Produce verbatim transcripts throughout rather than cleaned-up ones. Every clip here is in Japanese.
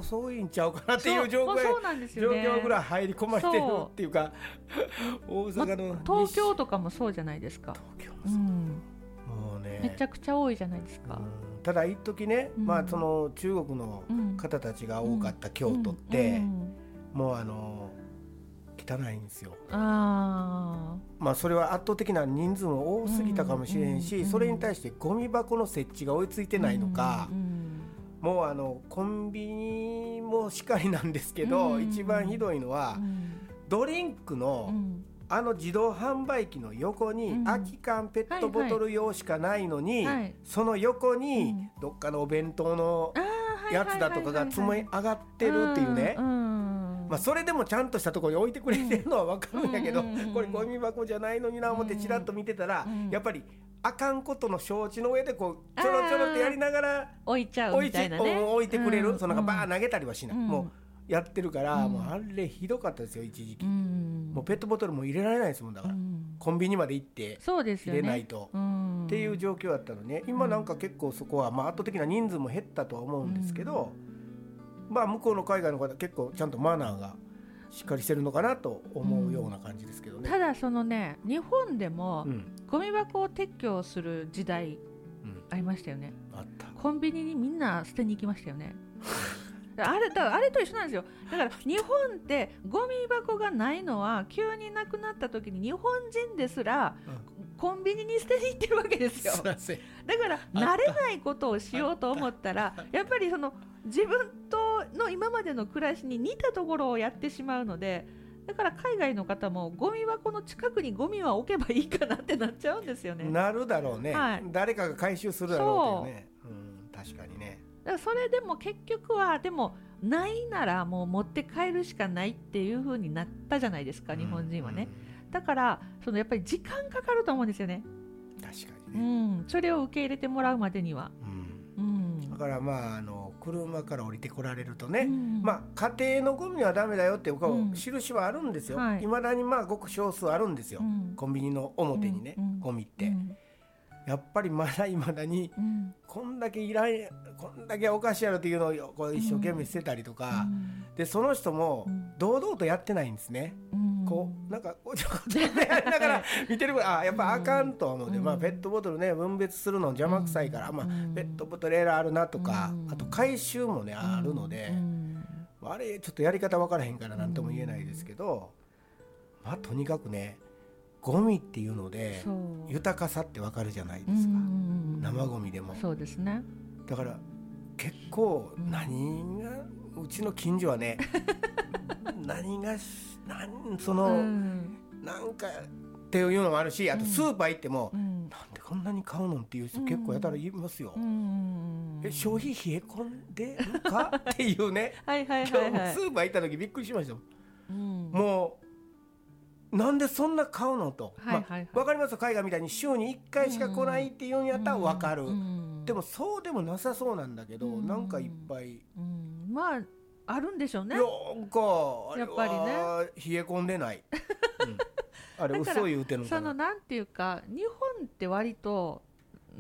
遅いんちゃうかなっていう状況、 そうなんですよね、 状況ぐらい入り込まれてるっていうか、大阪の、 ま、東京とかもそうじゃないですか。 東京もそう、うん、もうねめちゃくちゃ多いじゃないですか、 うん、ただ一時ね、うん、まあ、その中国の方たちが多かった京都って、うんうんうん、もうあの汚いんですよ。あ、まあ、それは圧倒的な人数も多すぎたかもしれんし、うんうんうん、それに対してゴミ箱の設置が追いついてないのか、うんうん、もうあのコンビニもしかりなんですけど、うん、一番ひどいのは、うん、ドリンクの、うん、あの自動販売機の横に、うん、空き缶ペットボトル用しかないのに、はいはい、その横にどっかのお弁当のやつだとかが積み上がってるっていうね、まあ、それでもちゃんとしたところに置いてくれてるのは分かるんやけど、うん、これゴミ箱じゃないのにな思ってチラッと見てたら、うん、やっぱりあかんことの承知の上でこうちょろちょろってやりながら置いちゃうみたいなね、 置いてくれる、うん、そのなんかバー投げたりはしない、うん、もうやってるから、うん、もうあれひどかったですよ一時期、うん、もうペットボトルも入れられないですもんだから、うん、コンビニまで行って入れないと、ね、うん、っていう状況だったのね。今なんか結構そこは、まあ、圧倒的な人数も減ったとは思うんですけど、うん、まあ、向こうの海外の方結構ちゃんとマナーがしっかりしてるのかなと思うような感じですけどね、うん、 ただそのね日本でもゴミ箱を撤去する時代ありましたよね、うん、あった。コンビニにみんな捨てに行きましたよねあれだ、あれと一緒なんですよ。だから日本ってゴミ箱がないのは急になくなった時に日本人ですらコンビニに捨てに行ってるわけですよ。だから慣れないことをしようと思ったらやっぱりその自分との今までの暮らしに似たところをやってしまうので、だから海外の方もゴミ箱の近くにゴミは置けばいいかなってなっちゃうんですよね。 なるだろうね、はい、誰かが回収するだろうっていうね、うん、確かにね。 だからそれでも結局はでもないならもう持って帰るしかないっていう風になったじゃないですか、日本人はね、うん、だからそのやっぱり時間かかると思うんですよね。 確かにね、 うん、それを受け入れてもらうまでには、 うんうん、だからまああの車から降りてこられるとね、うん、まあ、家庭のゴミはダメだよってこう、うん、印はあるんですよ、はい、未だにまあごく少数あるんですよ、うん、コンビニの表にね、うん、ゴミって、うん、やっぱりまだ未だに、うん、こんだけいらんこんだけおかしいやろっていうのをこう一生懸命捨てたりとか、うん、でその人も堂々とやってないんですね、うん、こうなんかこうちょっとねだから見てるあやっぱあかんと思うので、うん、まあ、ペットボトルね分別するの邪魔くさいから、うん、まあ、ペットボトルエラーあるなとか、うん、あと回収もねあるので、うん、あれちょっとやり方分からへんからなんとも言えないですけど、まあとにかくねゴミっていうので豊かさってわかるじゃないですか、生ゴミでも。 そうですね。 だから結構何がうちの近所はね何が何その、うん、なんかっていうのもあるし、あとスーパー行っても、うん、なんでこんなに買うのっていう人結構やたらいますよ、うんうん、え消費冷え込んでるかっていうねはいはいはい、はい、 今日スーパー行った時びっくりしましたもん、うん、もうなんでそんな買うのと、はいはいはい、まあ、分かりますよ、海外みたいに週にいっかいしか来ないっていうんやったら分かる、うんうん、でもそうでもなさそうなんだけど、うん、なんかいっぱい、 うん、まああるんでしょうね。 なんかあれは冷え込んでない、うん、あれ嘘言うてるのかな。 そのなんていうか日本って割と、うん、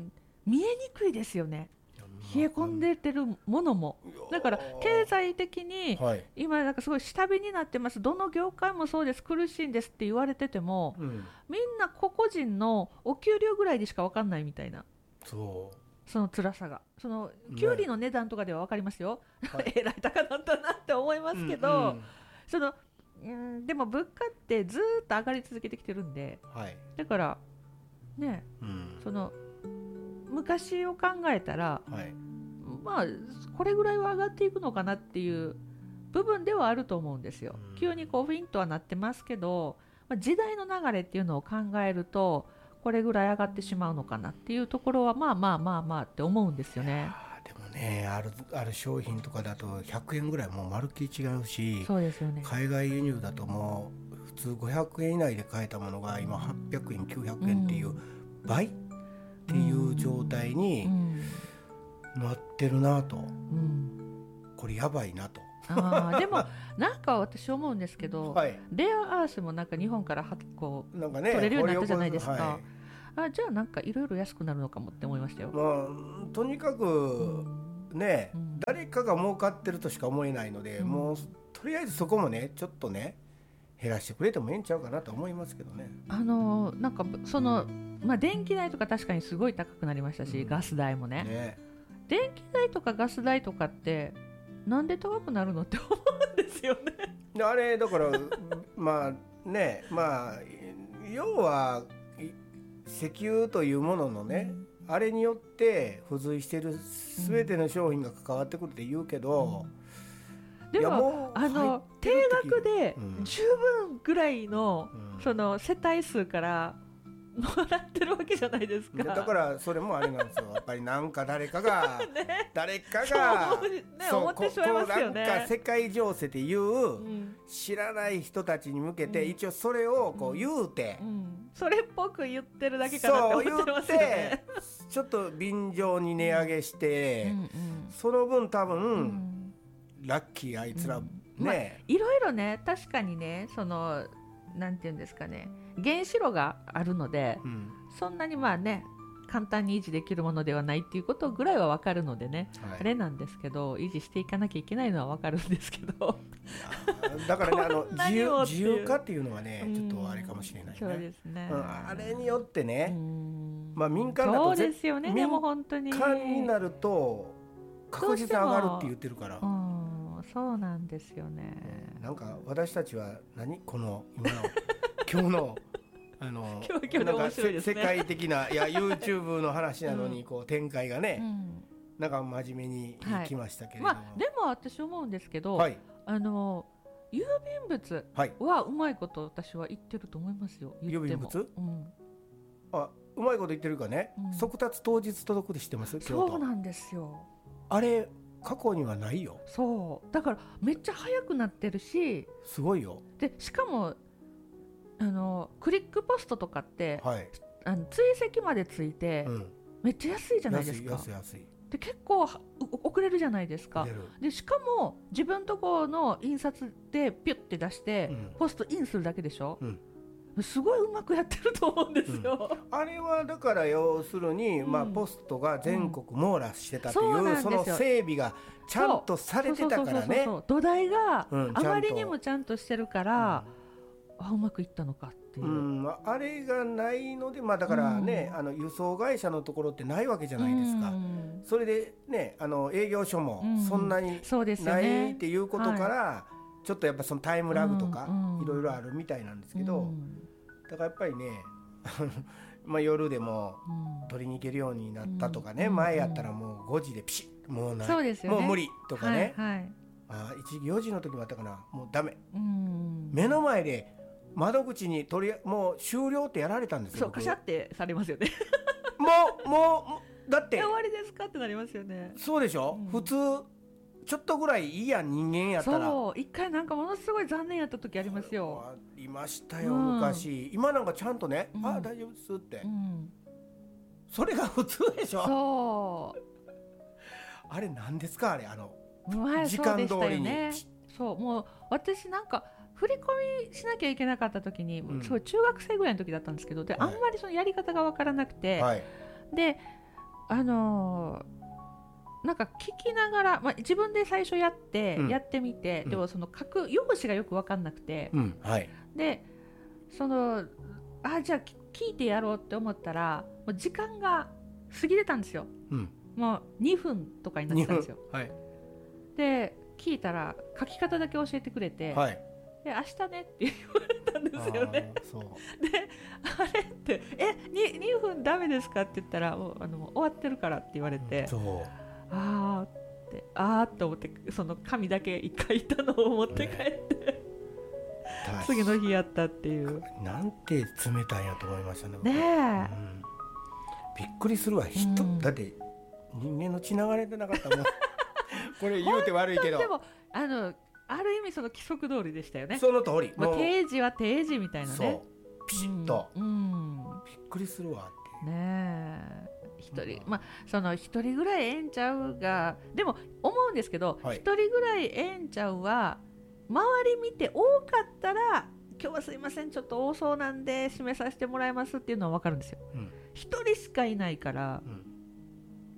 見えにくいですよね、冷え込んでてるものも。だから経済的に今なんかすごい下火になってます、どの業界もそうです、苦しいんですって言われてても、うん、みんな個々人のお給料ぐらいでしか分かんないみたいな、そうその辛さが、そのキュウリの値段とかでは分かりますよ、ね、えらい高かったなって思いますけど、うんうん、そのうんでも物価ってずっと上がり続けてきてるんで、はい、だからね、うん、その昔を考えたら、はい、まあこれぐらいは上がっていくのかなっていう部分ではあると思うんですよ、うん、急にこうフィンとはなってますけど、まあ、時代の流れっていうのを考えるとこれぐらい上がってしまうのかなっていうところはまあまあまあまあって思うんですよね。 でもね、ある、ある商品とかだとひゃくえんぐらいもうまるっきり違うし、 そうですよね、 海外輸入だともう普通ごひゃくえん以内で買えたものが今はっぴゃくえんきゅうひゃくえんっていう倍っていう状態になってるなと、うんうん、これやばいなと。 あでもなんか私思うんですけど、はい、レアアースもなんか日本からはこうなんか、ね、取れるようになったじゃないですか、はい、あじゃあなんかいろいろ安くなるのかもって思いましたよ、 まあ、とにかく、うん、 ね、うん、誰かが儲かってるとしか思えないので、うん、もうとりあえずそこもねちょっとね減らしてくれてもええんちゃうかなと思いますけどね。 あのなんかその、まあ、電気代とか確かにすごい高くなりましたし、うん、ガス代も ね, ね電気代とかガス代とかってなんで高くなるのって思うんですよね。 あれだからまあねまあ要は石油というもののね、うん、あれによって付随している全ての商品が関わってくるって言うけど、 うん、で も, もあの定額で十分ぐらいの、うん、その世帯数からもらってるわけじゃないですか。 だからそれもあれなんですよやっぱりなんか誰かが、ね、誰かがそう、ね、思ってしまいますよね。 なんか世界情勢っていう、うん、知らない人たちに向けて、うん、一応それをこう言うて、うんうん、 それっぽく言ってるだけかなって思ってますよね。 ちょっと便乗に値上げして、うんうん、その分多分、うん、ラッキーあいつら、うん、ね、まあ、 いろいろね確かにねそのなんていうんですかね原子炉があるので、うん、そんなにまあね簡単に維持できるものではないっていうことぐらいは分かるのでね、はい、あれなんですけど維持していかなきゃいけないのは分かるんですけどだからねあの自由、自由化っていうのはね、うん、ちょっとあれかもしれないね。 そうですね、 うん、あれによってね、うん、まあ民間だとそうですよね。でも本当に民間になると確実に上がるって言ってるから、 うん、そうなんですよね。 なんか私たちは何この今の今日のあの今日今日で面白いですね。 世界的ないや YouTube の話なのにこう展開がね、うん、なんか真面目に来ましたけれども、はい、 まあ、でも私思うんですけど、はい、あの郵便物はうまいこと私は言ってると思いますよ。言っても郵便物、うん、あうまいこと言ってるかね、うん、速達当日届くで知ってます？京都。 そうなんですよ。 あれ過去にはないよ。 そうだからめっちゃ早くなってるしすごいよ。 でしかもあのクリックポストとかって、はい、あの追跡までついて、うん、めっちゃ安いじゃないですか。 安い安い安い。 で結構遅れるじゃないですか。でしかも自分とこの印刷でピュッて出して、うん、ポストインするだけでしょ、うん、すごいうまくやってると思うんですよ、 うん、あれはだから要するに、うん、まあ、ポストが全国網羅してたという、うん、その整備がちゃんとされてたからね。 土台があまりにもちゃんとしてるから、うん、あうまくいったのかっていう、うん、 あれがないので、まあ、だからね、うん、あの輸送会社のところってないわけじゃないですか、うん、それでねあの営業所もそんなにないっていうことから、うんはい、ちょっとやっぱそのタイムラグとかいろいろあるみたいなんですけど、うん、だからやっぱりねまあ夜でも取りに行けるようになったとかね、うん、前やったらもうごじでピシッもうない、そうですよね、もう無理とかね、はいはい、あ一時よじの時もあったかな、もうダメ、うん、目の前で窓口に取りもう終了ってやられたんですよ。 そうカシャってされますよねもうもうだって終わりですかってなりますよね。 そうでしょ、うん、普通ちょっとぐらいいいやん人間やったら。 そう一回なんかものすごい残念やった時ありますよ。 ありましたよ、うん、昔。今なんかちゃんとね、うん、あ大丈夫ですって、うん、それが普通でしょ。そうあれ何ですかあれあの時間通りに、ね、 そうもう私なんか振り込みしなきゃいけなかった時に、うん、すごい中学生ぐらいの時だったんですけど、で、はい、あんまりそのやり方が分からなくて、はい、であのー、なんか聞きながら、まあ、自分で最初やって、うん、やってみて、でもその書く用紙がよく分かんなくて、うんはい、でそのあじゃあ聞いてやろうって思ったらもう時間が過ぎてたんですよ、うん、もうにふんとかになってたんですよ、はい、で聞いたら書き方だけ教えてくれて、はいで明日ねって言われたんですよね。そうであれってえ に, にふんダメですかって言ったらもうあのもう終わってるからって言われて、うん、そうあーってあーって思ってその紙だけ一回いたのを持って帰って、ね、次の日やったっていうなんて冷たいんやと思いましたね。 ねえ、うん、 びっくりするわ人、うん、だって人間の血流れてなかったもんこれ言うて悪いけどでもあのある意味その規則通りでしたよね。 その通り。 もう定時は定時みたいなね。 そうピシッと、うん、びっくりするわってねえ一人、うん、まあその一人ぐらいええんちゃうがでも思うんですけど一、はい、人ぐらいええんちゃうは周り見て多かったら今日はすいませんちょっと多そうなんで締めさせてもらいますっていうのは分かるんですよ。一、うん、人しかいないから、うん、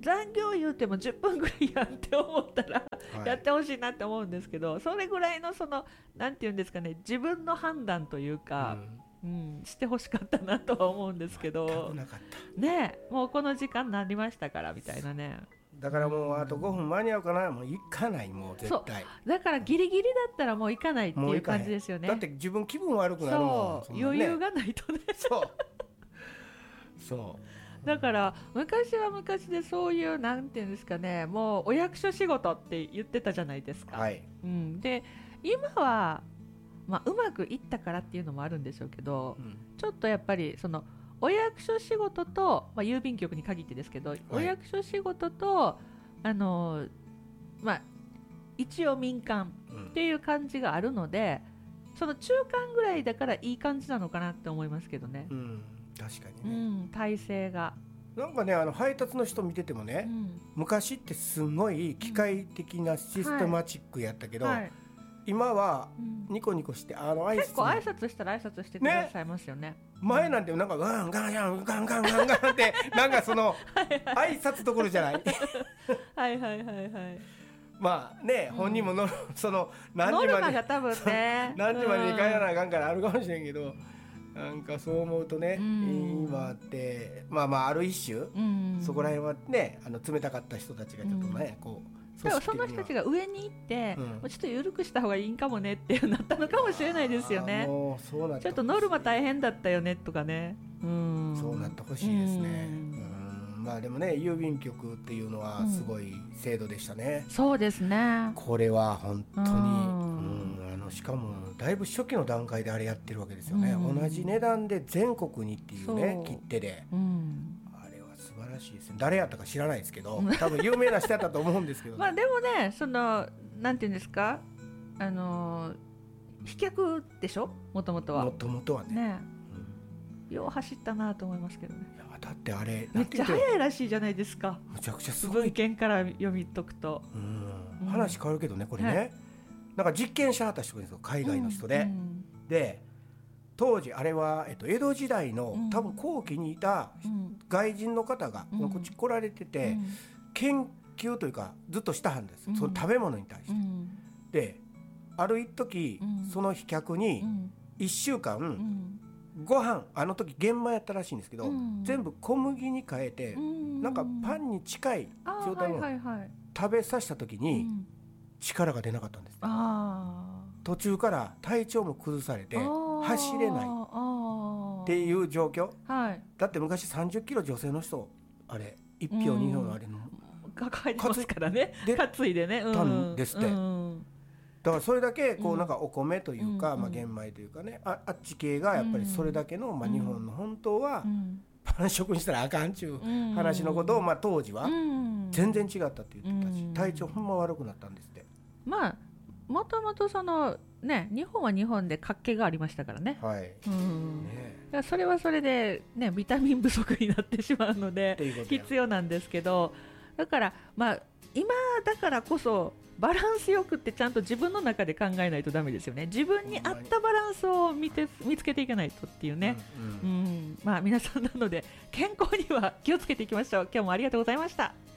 残業言うてもじゅっぷんぐらいやって思ったら、はい、やってほしいなって思うんですけど、それぐらいのそのなんていうんですかね、自分の判断というか、うんうん、してほしかったなとは思うんですけど、 なかったね、もうこの時間になりましたからみたいなね。 だからもうあとごふん間に合うかな、もう行かない、もう絶対。 だからギリギリだったらもう行かないっていう感じですよね。 だって自分気分悪くなるもん。 そう、余裕がないとね。 そうそうだから昔は昔でそういうなんていうんですかね、もうお役所仕事って言ってたじゃないですか、 はい、 うん、で今は、まあ、うまくいったからっていうのもあるんでしょうけど、うん、ちょっとやっぱりそのお役所仕事と、まあ、郵便局に限ってですけど、はい、お役所仕事とあの、まあ、一応民間っていう感じがあるので、うん、その中間ぐらいだからいい感じなのかなって思いますけどね、 うん、確かにね、 うん、体制がなんかね、あの配達の人見ててもね、うん、昔ってすごい機械的なシステマチックやったけど、うんはい、今はニコニコしてあの挨拶結構挨拶したら挨拶してくださいますよね。 前なんてなんかガンガンガンガンガンガンガンってなんかその挨拶どころじゃないはいはいはいはいまあね、うん、本人ものその何時までが多分ね何時までに帰らなあかんからあるかもしれんけど、なんかそう思うとね、うん、今ってまあまあある一種、うん、そこら辺はね、あの冷たかった人たちがちょっとね、うん、こうでもその人たちが上に行って、うん、もうちょっと緩くした方がいいんかもねってなったのかもしれないですよね。 もうそうなっちょっとノルマ大変だったよねとかね、うん、 そうなってほしいですね、うんうん、まあでもね、郵便局っていうのはすごい制度でしたね、 うん、そうですね。 これは本当に、うん、あのしかもだいぶ初期の段階であれやってるわけですよね、うん、同じ値段で全国にっていうね、切手で、うん、素晴らしいですね。誰やったか知らないですけど、多分有名な人やったと思うんですけど、ね、 まあでもね、そのなんていうんですか、あの飛脚でしょ、もともとは。 もともとはね、ね、 うん、よう走ったなと思いますけどね。 いやだってあれめっちゃ速いらしいじゃないですか。 むちゃくちゃすごい。 文献から読み解くと、 うん、話変わるけどね、これね、はい、なんか実験者はった人ですよ、海外の人で、うんうん、で当時あれは、えっと、江戸時代の、うん、多分後期にいた外人の方が、うん、こっち来られてて、うん、研究というかずっとしたはんです、うん、その食べ物に対して、うん、である一時、うん、その飛脚にいっしゅうかん、うん、ご飯あの時玄米やったらしいんですけど、うん、全部小麦に変えて、うん、なんかパンに近い状態の食べさせた時に力が出なかったんです、あ途中から体調も崩されて走れないっていう状況、はい、だって昔さんじゅっキロ女性の人あれいっぴょうにひょうのあれの抱えてますからね、担いでね、 たんですって、うん、だからそれだけこうなんかお米というか、うん、まあ、玄米というかね、 あ, あっち系がやっぱりそれだけの、まあ、日本の本当はパン食にしたらあかんちゅう話のことを、まあ、当時は全然違ったって言ってたし、体調ほんま悪くなったんですって。 まあもともとそのね、日本は日本で活気がありましたからね、はい、うん、ね、それはそれで、ね、ビタミン不足になってしまうので必要なんですけど、だから、まあ、今だからこそバランスよくってちゃんと自分の中で考えないとダメですよね。自分に合ったバランスを見て見つけていかないとっていうね、うんうんうん、まあ、皆さんなので健康には気をつけていきましょう。今日もありがとうございました。